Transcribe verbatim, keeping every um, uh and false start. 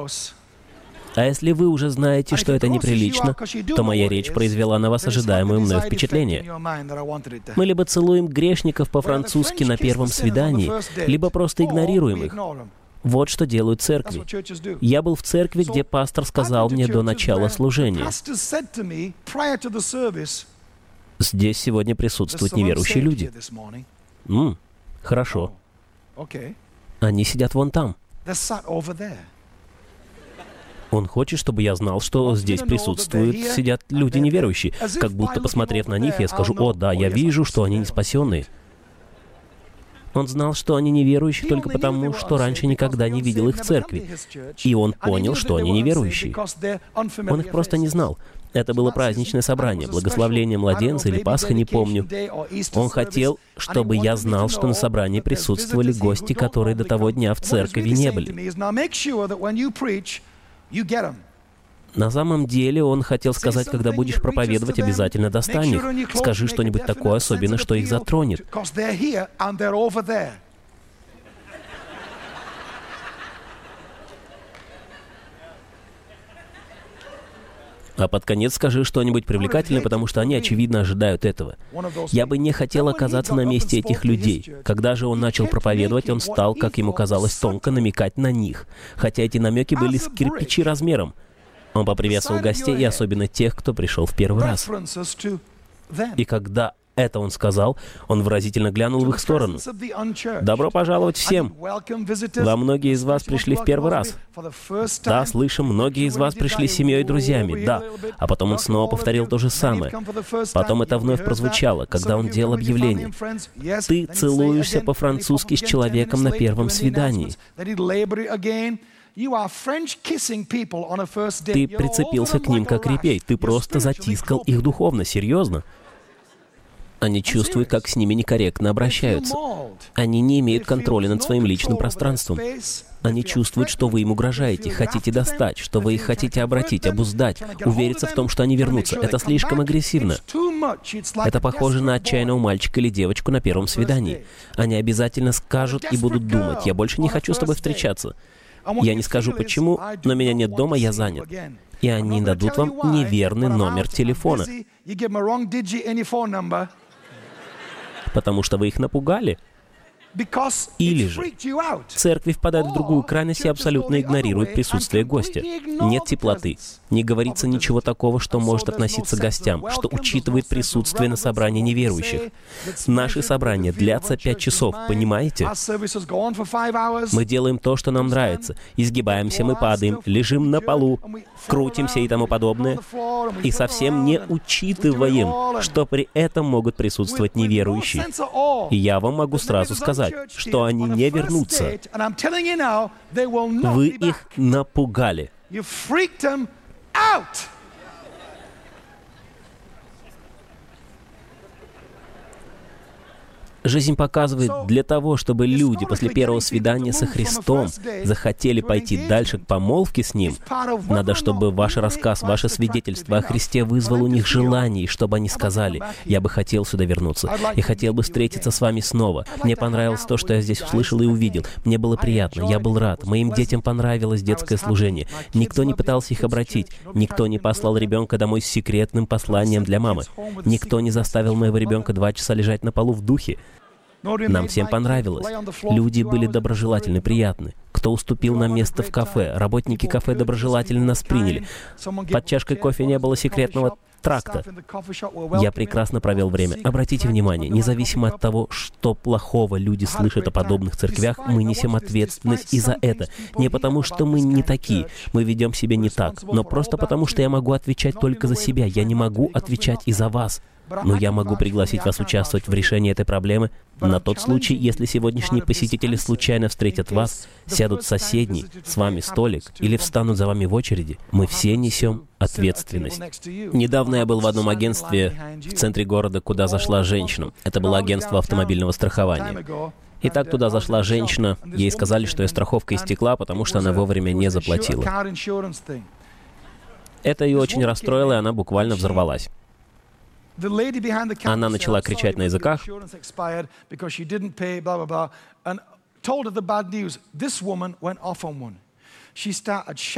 А если вы уже знаете, что это неприлично, то моя речь произвела на вас ожидаемое мною впечатление. Мы либо целуем грешников по-французски на первом свидании, либо просто игнорируем их. Вот что делают церкви. Я был в церкви, где пастор сказал мне до начала служения: здесь сегодня присутствуют неверующие люди. М, хорошо. Они сидят вон там. Он хочет, чтобы я знал, что здесь присутствуют, сидят люди неверующие. Как будто, посмотрев на них, я скажу: «О, да, я вижу, что они не спасенные». Он знал, что они неверующие только потому, что раньше никогда не видел их в церкви. И он понял, что они неверующие. Он их просто не знал. Это было праздничное собрание, благословление младенца или Пасха, не помню. Он хотел, чтобы я знал, что на собрании присутствовали гости, которые до того дня в церкви не были. На самом деле, он хотел сказать: когда будешь проповедовать, обязательно достань их. Скажи что-нибудь такое, особенно, что их затронет. А под конец скажи что-нибудь привлекательное, потому что они, очевидно, ожидают этого. Я бы не хотел оказаться на месте этих людей. Когда же он начал проповедовать, он стал, как ему казалось, тонко намекать на них. Хотя эти намеки были с кирпичи размером. Он поприветствовал гостей, и особенно тех, кто пришел в первый раз. И когда это он сказал, он выразительно глянул в их сторону. «Добро пожаловать всем! Да, многие из вас пришли в первый раз. Да, слышим, многие из вас пришли с семьей и друзьями. Да». А потом он снова повторил то же самое. Потом это вновь прозвучало, когда он делал объявление. «Ты целуешься по-французски с человеком на первом свидании». Ты прицепился к ним как репей. Ты просто затискал их духовно. Серьезно? Они чувствуют, как с ними некорректно обращаются. Они не имеют контроля над своим личным пространством. Они чувствуют, что вы им угрожаете, хотите достать, что вы их хотите обратить, обуздать, увериться в том, что они вернутся. Это слишком агрессивно. Это похоже на отчаянного мальчика или девочку на первом свидании. Они обязательно скажут и будут думать: «Я больше не хочу с тобой встречаться». Я не скажу почему, но меня нет дома, я занят. И они дадут вам неверный номер телефона. Потому что вы их напугали. Или же церкви впадают в другую крайность и абсолютно игнорируют присутствие гостя. Нет теплоты. Не говорится ничего такого, что может относиться к гостям, что учитывает присутствие на собрании неверующих. Наши собрания длятся пять часов, понимаете? Мы делаем то, что нам нравится. Изгибаемся, мы падаем, лежим на полу, крутимся и тому подобное. И совсем не учитываем, что при этом могут присутствовать неверующие. И я вам могу сразу сказать, что они не вернутся. Вы их напугали. Жизнь показывает, для того, чтобы люди после первого свидания со Христом захотели пойти дальше к помолвке с Ним, надо, чтобы ваш рассказ, ваше свидетельство о Христе вызвало у них желание, чтобы они сказали: «Я бы хотел сюда вернуться. Я хотел бы встретиться с вами снова. Мне понравилось то, что я здесь услышал и увидел. Мне было приятно. Я был рад. Моим детям понравилось детское служение. Никто не пытался их обратить. Никто не послал ребенка домой с секретным посланием для мамы. Никто не заставил моего ребенка два часа лежать на полу в духе. Нам всем понравилось. Люди были доброжелательны, приятны. Кто уступил нам место в кафе? Работники кафе доброжелательно нас приняли. Под чашкой кофе не было секретного тракта. Я прекрасно провел время. Обратите внимание, независимо от того, что плохого люди слышат о подобных церквях, мы несем ответственность и за это. Не потому, что мы не такие, мы ведем себя не так, но просто потому, что я могу отвечать только за себя. Я не могу отвечать и за вас. Но я могу пригласить вас участвовать в решении этой проблемы на тот случай, если сегодняшние посетители случайно встретят вас, сядут в соседний с вами столик или встанут за вами в очереди. Мы все несем ответственность. Недавно я был в одном агентстве в центре города, куда зашла женщина. Это было агентство автомобильного страхования. Итак, туда зашла женщина, ей сказали, что ее страховка истекла, потому что она вовремя не заплатила. Это ее очень расстроило, и она буквально взорвалась. Она начала кричать на языках.